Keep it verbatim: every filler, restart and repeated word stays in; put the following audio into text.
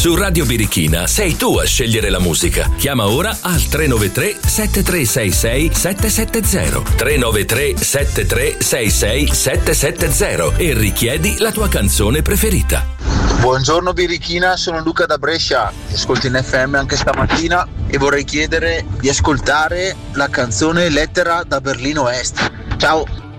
Su Radio Birichina sei tu a scegliere la musica. Chiama ora al tre nove tre sette tre sei sei sette sette zero tre nove tre sette tre sei sei sette sette zero e richiedi la tua canzone preferita. Buongiorno Birichina, sono Luca da Brescia, ascolto in F M anche stamattina e vorrei chiedere di ascoltare la canzone Lettera da Berlino Est. Ciao!